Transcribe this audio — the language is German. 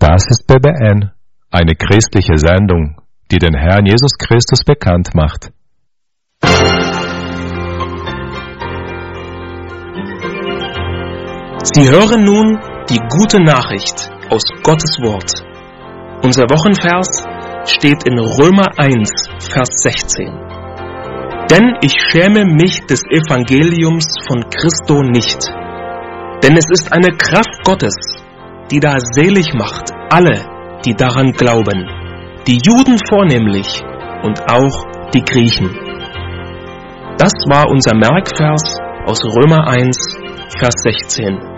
Das ist BBN, eine christliche Sendung, die den Herrn Jesus Christus bekannt macht. Sie hören nun die gute Nachricht aus Gottes Wort. Unser Wochenvers steht in Römer 1, Vers 16. Denn ich schäme mich des Evangeliums von Christo nicht, denn es ist eine Kraft Gottes, die da selig macht alle, die daran glauben, die Juden vornehmlich und auch die Griechen. Das war unser Merkvers aus Römer 1, Vers 16.